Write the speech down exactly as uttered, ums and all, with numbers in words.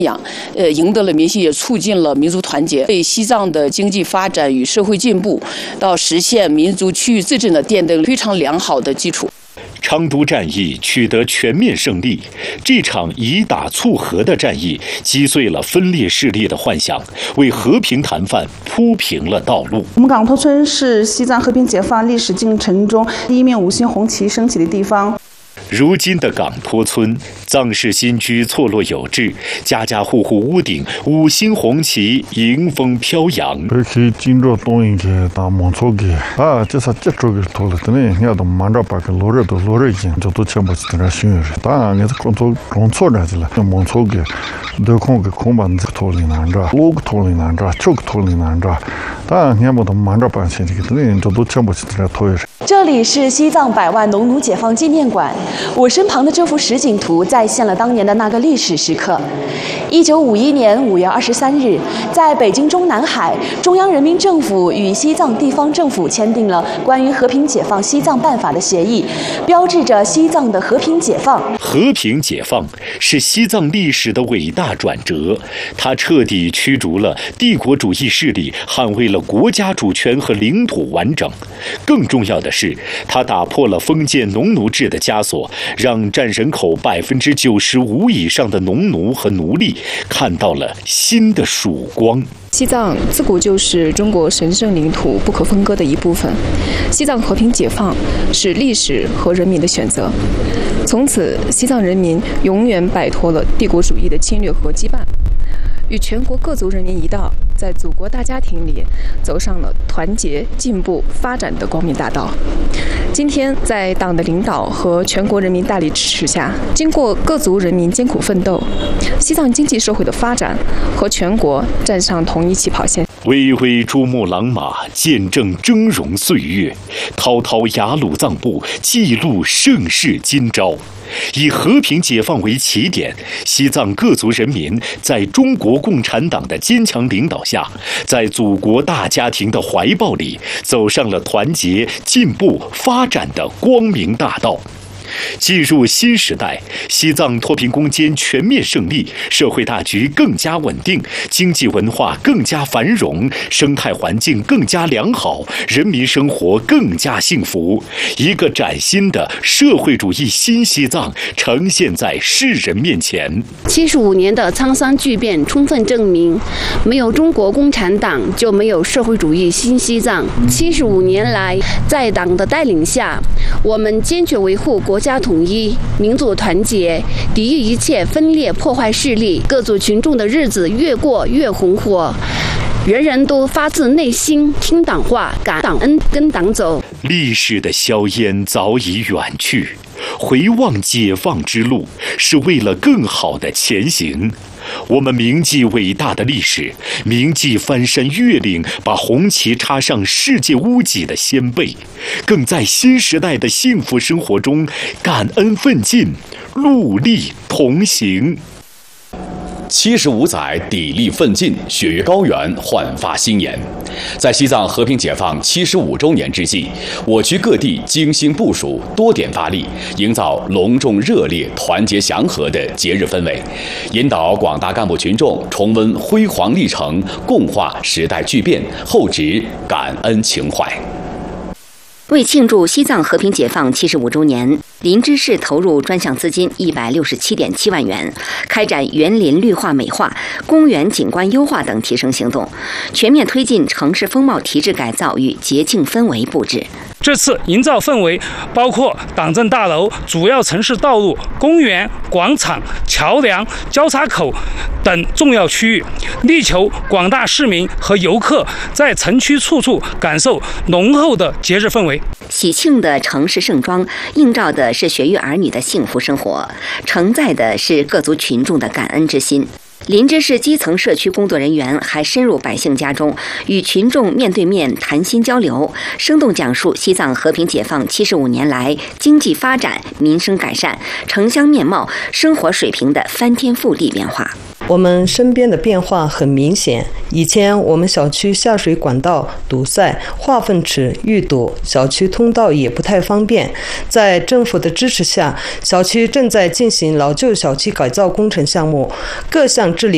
呃，赢得了民心，也促进了民族团结，为西藏的经济发展与社会进步，到实现民族区域自治的奠定非常良好的基础。 昌都战役取得全面胜利，这场以打促和的战役击碎了分裂势力的幻想，为和平谈判铺平了道路。 我们港头村是西藏和平解放历史进程中第一面五星红旗升起的地方。 如今的港托村，藏式新居错落有致，家家户户屋顶五星红旗迎风飘扬。 而且今朝东营嘅大芒草嘅啊，这是这周嘅头了，等于你要到马上把个落热都落热已就都全部是在新月。当然，你是工作工作着去了，芒草嘅都空个空板子头里难着，路个头里难着，桥个头里难着。当然，你不能马上把现这个等于这都全部是在头上。 这里是西藏百万农奴解放纪念馆。我身旁的这幅实景图再现了当年的那个历史时刻。一九五一年五月二十三日，在北京中南海，中央人民政府与西藏地方政府签订了关于和平解放西藏办法的协议，标志着西藏的和平解放。 和平解放是西藏历史的伟大转折，它彻底驱逐了帝国主义势力，捍卫了国家主权和领土完整。更重要的是，它打破了封建农奴制的枷锁，让占人口百分之九十五以上的农奴和奴隶看到了新的曙光。 西藏自古就是中国神圣领土不可分割的一部分，西藏和平解放是历史和人民的选择。从此，西藏人民永远摆脱了帝国主义的侵略和羁绊，与全国各族人民一道，在祖国大家庭里走上了团结、进步、发展的光明大道。今天，在党的领导和全国人民大力支持下，经过各族人民艰苦奋斗，西藏经济社会的发展和全国站上同一起跑线。 巍巍珠穆朗玛见证峥嵘岁月，滔滔雅鲁藏布记录盛世今朝。以和平解放为起点，西藏各族人民在中国共产党的坚强领导下，在祖国大家庭的怀抱里，走上了团结、进步、发展的光明大道。进入新时代，西藏脱贫攻坚全面胜利，社会大局更加稳定，经济文化更加繁荣，生态环境更加良好，人民生活更加幸福。一个崭新的社会主义新西藏呈现在世人面前。 七十五年的沧桑巨变充分证明，没有中国共产党就没有社会主义新西藏。七十五年来，在党的带领下，我们坚决维护国家统一、民族团结，抵御一切分裂破坏势力，各族群众的日子越过越红火，人人都发自内心听党话，感党恩，跟党走。 历史的硝烟早已远去，回望解放之路，是为了更好的前行。我们铭记伟大的历史，铭记翻山越岭把红旗插上世界屋脊的先辈，更在新时代的幸福生活中感恩奋进，戮力同行。 七十五载砥砺奋进，雪岳高原，焕发新颜。在西藏和平解放七十五周年之际，我区各地精心部署，多点发力，营造隆重热烈、团结祥和的节日氛围，引导广大干部群众重温辉煌历程，共话时代巨变，厚植感恩情怀。 为庆祝西藏和平解放七十五周年，林芝市投入专项资金一百六十七点七万元，开展园林绿化美化、公园景观优化等提升行动，全面推进城市风貌提质改造与节庆氛围布置。 这次营造氛围包括党政大楼、主要城市道路、公园、广场、桥梁、交叉口等重要区域，力求广大市民和游客在城区处处感受浓厚的节日氛围。 喜庆的城市盛装，映照的是学育儿女的幸福生活，承载的是各族群众的感恩之心。林芝市基层社区工作人员还深入百姓家中，与群众面对面谈心交流，生动讲述西藏和平解放七十五年来经济发展、民生改善、城乡面貌、生活水平的翻天覆地变化。 我们身边的变化很明显，以前我们小区下水管道堵塞，化粪池遇堵，小区通道也不太方便。在政府的支持下，小区正在进行老旧小区改造工程项目，各项治理